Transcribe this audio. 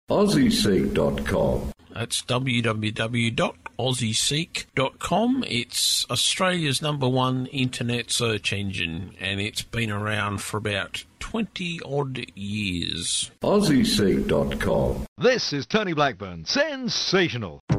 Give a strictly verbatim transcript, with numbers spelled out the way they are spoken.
Aussie Seek dot com. That's w w w dot aussie seek dot com. It's Australia's number one internet search engine, and it's been around for about twenty-odd years. Aussie Seek dot com. This is Tony Blackburn. Sensational.